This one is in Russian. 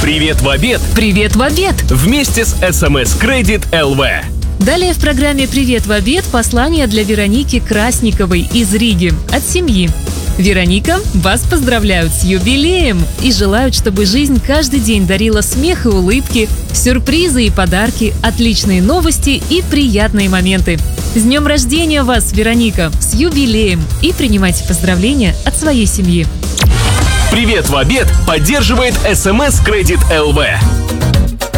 Привет в обед! Привет в обед! Вместе с СМС Кредит ЛВ. Далее в программе «Привет в обед» послание для Вероники Красниковой из Риги от семьи. Вероника, вас поздравляют с юбилеем и желают, чтобы жизнь каждый день дарила смех и улыбки, сюрпризы и подарки, отличные новости и приятные моменты. С днем рождения вас, Вероника, с юбилеем, и принимайте поздравления от своей семьи. Привет в обед поддерживает СМС Кредит ЛВ.